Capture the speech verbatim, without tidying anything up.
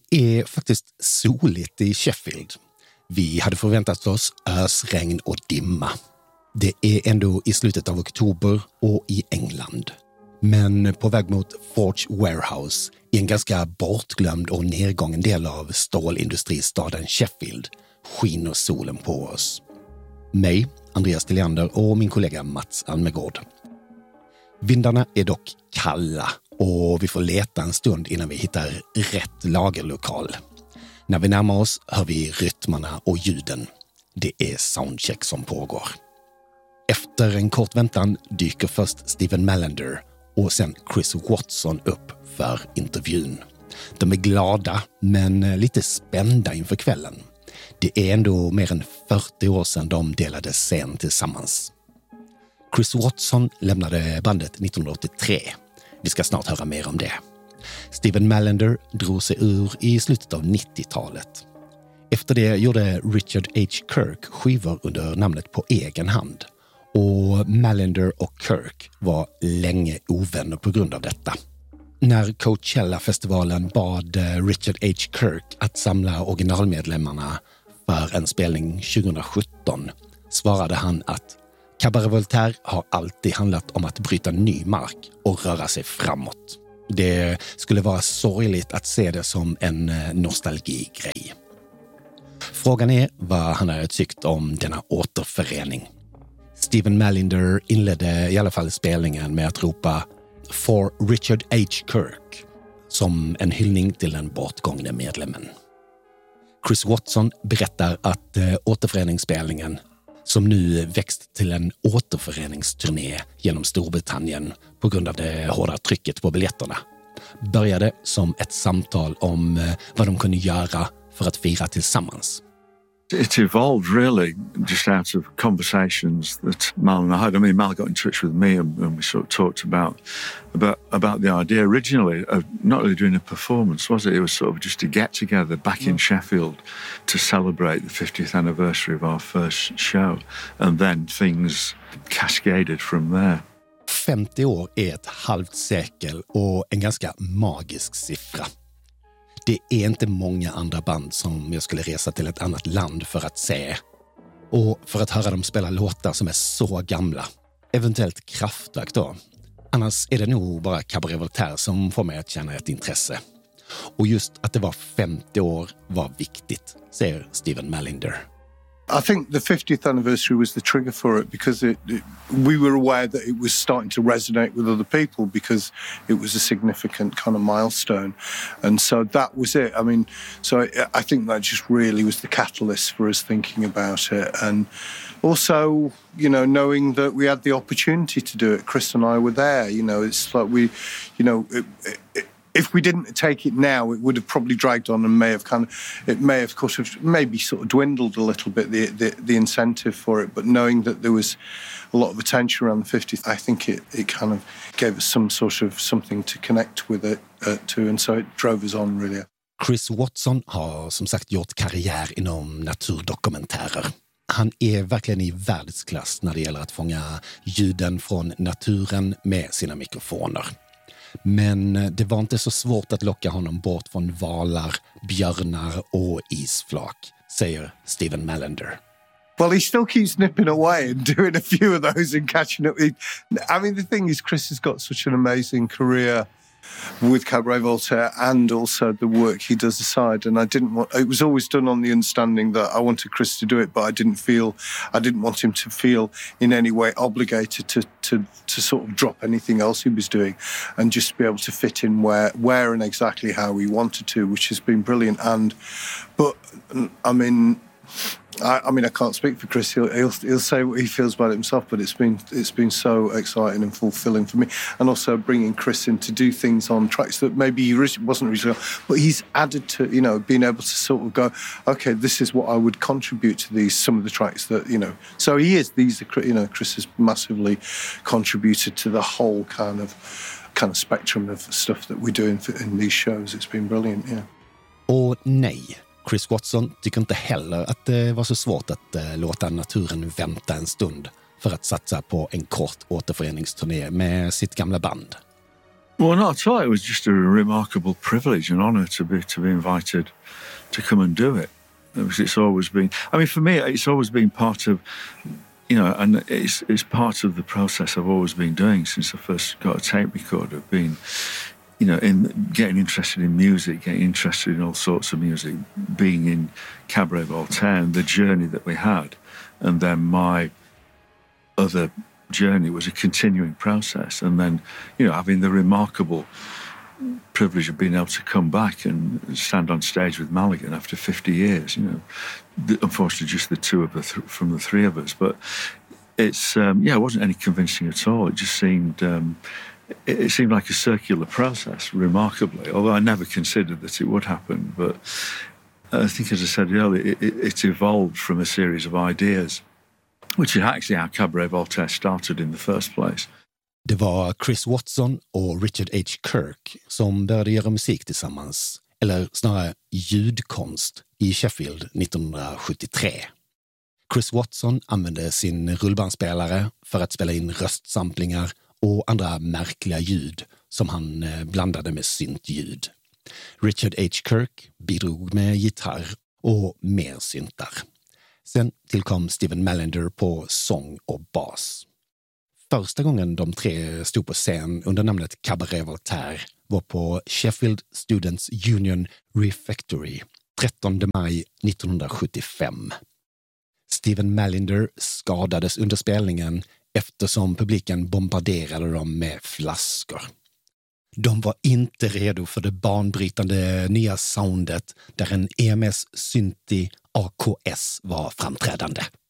är faktiskt soligt i Sheffield. Vi hade förväntat oss ösregn och dimma. Det är ändå i slutet av oktober och i England. Men på väg mot Forge Warehouse, i en ganska bortglömd och nedgången del av stålindustristaden Sheffield, skiner solen på oss. Mig, Andreas Tilliander och min kollega Mats Almegård. Vindarna är dock kalla och vi får leta en stund innan vi hittar rätt lagerlokal. När vi närmar oss hör vi rytmarna och ljuden. Det är soundcheck som pågår. Efter en kort väntan dyker först Stephen Mallender och sen Chris Watson upp för intervjun. De är glada men lite spända inför kvällen. Det är ändå mer än fyrtio år sedan de delade scen tillsammans. Chris Watson lämnade bandet nittonhundraåttiotre. Vi ska snart höra mer om det. Stephen Mallender drog sig ur i slutet av nittiotalet. Efter det gjorde Richard H. Kirk skivor under namnet På egen hand. Och Mallender och Kirk var länge ovänner på grund av detta. När Coachella-festivalen bad Richard H. Kirk att samla originalmedlemmarna för en spelning tjugosjutton svarade han att Cabaret Voltaire har alltid handlat om att bryta ny mark och röra sig framåt. Det skulle vara sorgligt att se det som en nostalgigrej. Frågan är vad han har tyckt om denna återförening. Stephen Mallender inledde i alla fall spelningen med att ropa For Richard H. Kirk som en hyllning till den bortgångne medlemmen. Chris Watson berättar att eh, återföreningsspelningen, som nu växt till en återföreningsturné genom Storbritannien på grund av det hårda trycket på biljetterna, började som ett samtal om eh, vad de kunde göra för att fira tillsammans. It evolved really just out of conversations that Mal and I had. I mean, Mal got in touch with me and, and we sort of talked about about about the idea originally of not really doing a performance, was it? It was sort of just a get together back in Sheffield to celebrate the fiftieth anniversary of our first show, and then things cascaded from there. femtio år är ett halvt sekel och en ganska magisk siffra. Det är inte många andra band som jag skulle resa till ett annat land för att se. Och för att höra dem spela låtar som är så gamla. Eventuellt Kraftwerk då. Annars är det nog bara Cabaret Voltaire som får mig att känna ett intresse. Och just att det var femtio år var viktigt, säger Stephen Mallender. I think the fiftieth anniversary was the trigger for it because it, it, we were aware that it was starting to resonate with other people because it was a significant kind of milestone. And so that was it. I mean, so I, I think that just really was the catalyst for us thinking about it. And also, you know, knowing that we had the opportunity to do it. Chris and I were there, you know, it's like we, you know, it, it, if we didn't take it now, it would have probably dragged on and may have kind of, it may have sort of maybe sort of dwindled a little bit, the, the the incentive for it. But knowing that there was a lot of attention around the fiftieth, I think it, it kind of gave us some sort of something to connect with it uh, to, and so it drove us on really. Chris Watson har som sagt gjort karriär inom naturdokumentärer. Han är verkligen i världsklass när det gäller att fånga ljuden från naturen med sina mikrofoner. Men det var inte så svårt att locka honom bort från valar, björnar och isflak, säger Stephen Mallender. Well, he still keeps nipping away and doing a few of those and catching up. I mean, the thing is, Chris has got such an amazing career with Cabaret Voltaire and also the work he does aside. And I didn't want, it was always done on the understanding that I wanted Chris to do it, but I didn't feel, I didn't want him to feel in any way obligated to, to, to sort of drop anything else he was doing and just be able to fit in where, where and exactly how he wanted to, which has been brilliant. And, but I mean, I, I mean, I can't speak for Chris. He'll, he'll he'll say what he feels about it himself. But it's been it's been so exciting and fulfilling for me, and also bringing Chris in to do things on tracks that maybe he wasn't originally. But he's added to, you know, being able to sort of go, okay, this is what I would contribute to these some of the tracks that, you know. So he is. These are, you know, Chris has massively contributed to the whole kind of kind of spectrum of stuff that we do in, in these shows. It's been brilliant. Yeah. Och nej. Chris Watson tycker inte heller att det var så svårt att eh, låta naturen vänta en stund för att satsa på en kort återföreningsturné med sitt gamla band. Well, not at all. It was just a remarkable privilege and honour to be to be invited to come and do it. It's always been. I mean, for me, it's always been part of, you know, and it's it's part of the process I've always been doing since I first got a tape recorder. Being, you know, in getting interested in music, getting interested in all sorts of music, being in Cabaret Voltaire, and the journey that we had, and then my other journey was a continuing process, and then, you know, having the remarkable privilege of being able to come back and stand on stage with Mulligan after fifty years, you know, the, unfortunately just the two of the th- from the three of us, but it's um, yeah, it wasn't any convincing at all. It just seemed um, it, it seemed like a circular process, remarkably, although I never considered that it would happen. But I think, as I said earlier, it, it, it evolved from a series of ideas, which is actually how Cabaret Voltaire started in the first place. Det var Chris Watson och Richard H. Kirk som började göra musik tillsammans, eller snarare ljudkonst, i Sheffield nittonhundrasjuttiotre. Chris Watson använde sin rullbandspelare för att spela in röstsamplingar och andra märkliga ljud som han blandade med syntljud. Richard H. Kirk bidrog med gitarr och mer syntar. Sen tillkom Stephen Mallender på sång och bas. Första gången de tre stod på scen under namnet Cabaret Voltaire var på Sheffield Students Union Refectory trettonde maj nittonhundrasjuttiofem. Stephen Mallender skadades under spelningen eftersom publiken bombarderade dem med flaskor. De var inte redo för det banbrytande nya soundet där en E M S Synthi A K S var framträdande.